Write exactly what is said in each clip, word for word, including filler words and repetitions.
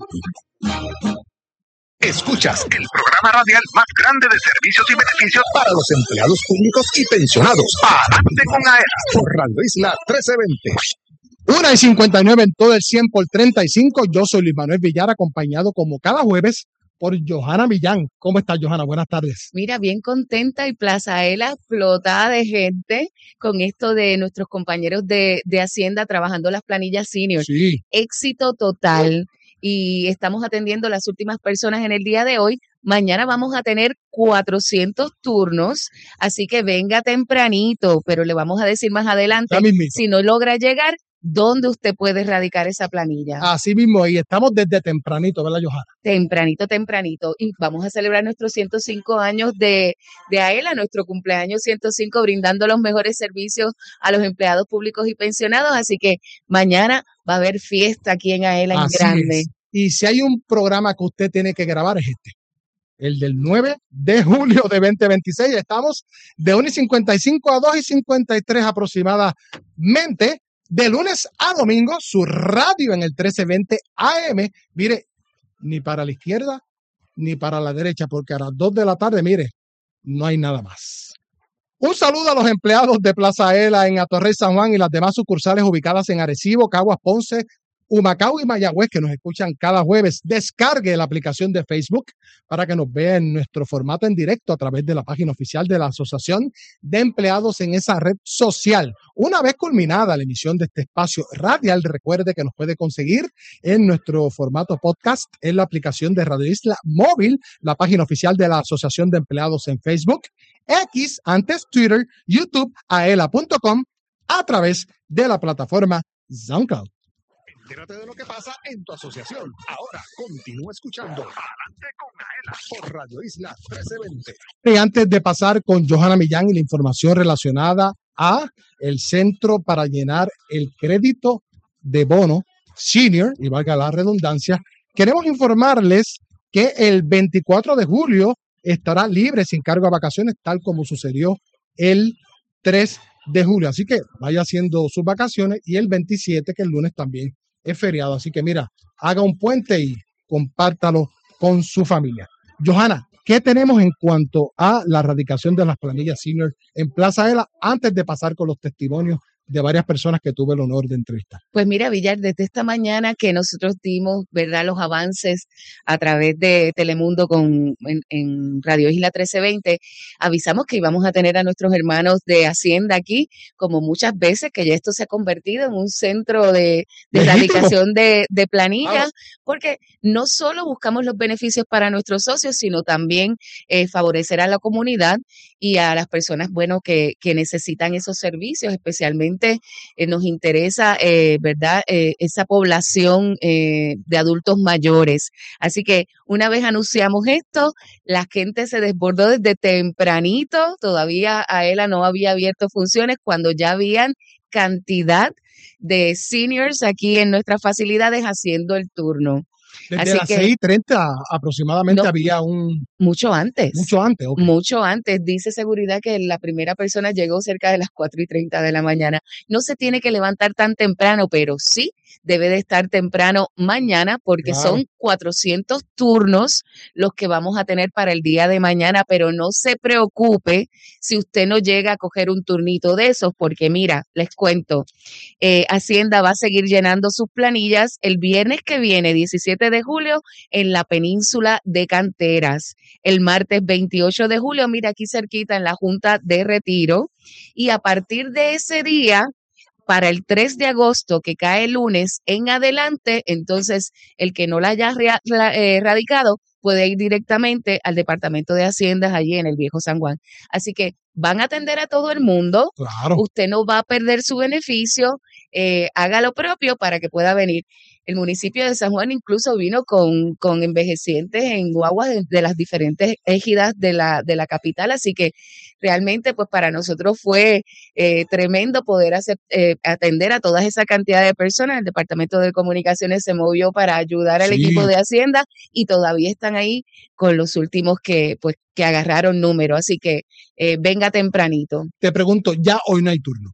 Escuchas el programa radial más grande de servicios y beneficios para los empleados públicos y pensionados. Adelante con AELA por Radio Isla trece veinte. Una y cincuenta y nueve en todo el cien por treinta y cinco. Yo soy Luis Manuel Villar, acompañado como cada jueves por Johanna Millán. ¿Cómo estás, Johanna? Buenas tardes. Mira, bien contenta y Plaza Aela explotada de gente con esto de nuestros compañeros de, de Hacienda trabajando las planillas senior. Sí. Éxito total. Y estamos atendiendo las últimas personas en el día de hoy. Mañana vamos a tener cuatrocientos turnos, así que venga tempranito, pero le vamos a decir más adelante, si no logra llegar, ¿dónde usted puede erradicar esa planilla? Así mismo, y estamos desde tempranito, ¿verdad, Johanna? Tempranito, tempranito. Y vamos a celebrar nuestros ciento cinco años de, de AELA, nuestro cumpleaños ciento cinco, brindando los mejores servicios a los empleados públicos y pensionados. Así que mañana va a haber fiesta aquí en AELA en grande. Es. Y si hay un programa que usted tiene que grabar es este, el del nueve de julio de veinte veintiséis. Estamos de una y cincuenta y cinco a dos y cincuenta y tres aproximadamente. De lunes a domingo, su radio en el trece veinte A M. Mire, ni para la izquierda ni para la derecha, porque a las dos de la tarde, mire, no hay nada más. Un saludo a los empleados de Plaza Aela en Atorrey, San Juan y las demás sucursales ubicadas en Arecibo, Caguas, Ponce, Humacao y Mayagüez, que nos escuchan cada jueves. Descargue la aplicación de Facebook para que nos vea en nuestro formato en directo a través de la página oficial de la Asociación de Empleados en esa red social. Una vez culminada la emisión de este espacio radial, recuerde que nos puede conseguir en nuestro formato podcast en la aplicación de Radio Isla Móvil, la página oficial de la Asociación de Empleados en Facebook, X, antes Twitter, YouTube, aela punto com, a través de la plataforma SoundCloud. Entérate de lo que pasa en tu asociación. Ahora continúa escuchando Adelante con AELA por Radio Isla trece veinte. Y antes de pasar con Johanna Millán y la información relacionada a el centro para llenar el crédito de bono senior, y valga la redundancia, queremos informarles que el veinticuatro de julio estará libre sin cargo a vacaciones, tal como sucedió el tres de julio. Así que vaya haciendo sus vacaciones, y el veintisiete, que el lunes también es feriado. Así que mira, haga un puente y compártalo con su familia. Johanna, ¿qué tenemos en cuanto a la erradicación de las planillas senior en Plaza Aela antes de pasar con los testimonios de varias personas que tuve el honor de entrevistar? Pues mira, Villar, desde esta mañana que nosotros dimos, ¿verdad?, los avances a través de Telemundo con, en, en Radio Isla trece veinte, avisamos que íbamos a tener a nuestros hermanos de Hacienda aquí, como muchas veces, que ya esto se ha convertido en un centro de, de erradicación de, de planillas, claro, porque no solo buscamos los beneficios para nuestros socios, sino también eh, favorecer a la comunidad y a las personas, bueno, que, que necesitan esos servicios, especialmente Eh, nos interesa, eh, ¿verdad?, eh, esa población eh, de adultos mayores. Así que una vez anunciamos esto, la gente se desbordó desde tempranito. Todavía AELA no había abierto funciones cuando ya habían cantidad de seniors aquí en nuestras facilidades haciendo el turno. Desde Así las que, seis y treinta aproximadamente no, había un... Mucho antes. Mucho antes, okay. Mucho antes. Dice seguridad que la primera persona llegó cerca de las cuatro y treinta de la mañana. No se tiene que levantar tan temprano, pero sí debe de estar temprano mañana, porque claro, son cuatrocientos turnos los que vamos a tener para el día de mañana, pero no se preocupe si usted no llega a coger un turnito de esos, porque mira, les cuento, eh, Hacienda va a seguir llenando sus planillas el viernes que viene, diecisiete de julio, en la península de Canteras. El martes veintiocho de julio, mira, aquí cerquita en la Junta de Retiro, y a partir de ese día, para el tres de agosto, que cae el lunes en adelante, entonces el que no la haya radicado puede ir directamente al Departamento de Haciendas allí en el Viejo San Juan. Así que van a atender a todo el mundo. Claro. Usted no va a perder su beneficio. Eh, haga lo propio para que pueda venir. El municipio de San Juan incluso vino con, con envejecientes en guaguas de, de las diferentes égidas de la, de la capital, así que realmente pues para nosotros fue eh, tremendo poder hacer, eh, atender a toda esa cantidad de personas. El Departamento de Comunicaciones se movió para ayudar al Sí. equipo de Hacienda y todavía están ahí con los últimos que pues que agarraron número, así que eh, venga tempranito. Te pregunto, ya hoy no hay turno.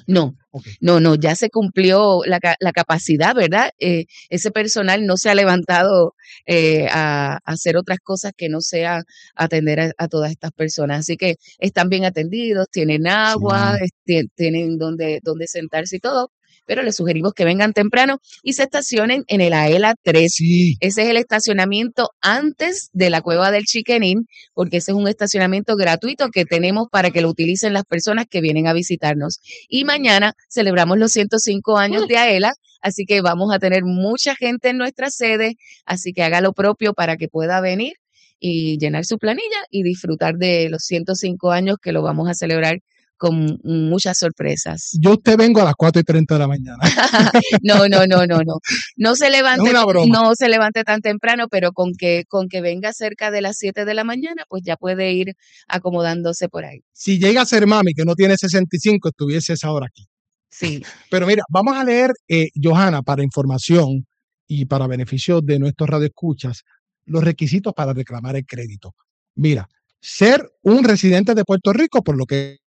No, Okay. no, no, ya se cumplió la, la capacidad, ¿verdad? Eh, ese personal no se ha levantado eh, a, a hacer otras cosas que no sea atender a, a todas estas personas. Así que están bien atendidos, tienen agua, sí. es, tienen donde, donde sentarse y todo, pero les sugerimos que vengan temprano y se estacionen en el AELA tres. Sí. Ese es el estacionamiento antes de la Cueva del Chiquenín, porque ese es un estacionamiento gratuito que tenemos para que lo utilicen las personas que vienen a visitarnos. Y mañana celebramos los ciento cinco años de AELA, así que vamos a tener mucha gente en nuestra sede, así que haga lo propio para que pueda venir y llenar su planilla y disfrutar de los ciento cinco años que lo vamos a celebrar con muchas sorpresas. Yo usted vengo a las cuatro y treinta de la mañana. no, no, no, no, no. No se levante, es una broma. no se levante tan temprano, pero con que, con que venga cerca de las siete de la mañana, pues ya puede ir acomodándose por ahí. Si llega a ser mami, que no tiene sesenta y cinco, estuviese esa hora aquí. Sí. Pero mira, vamos a leer, eh, Johanna, para información y para beneficio de nuestros radioescuchas, los requisitos para reclamar el crédito. Mira, ser un residente de Puerto Rico, por lo que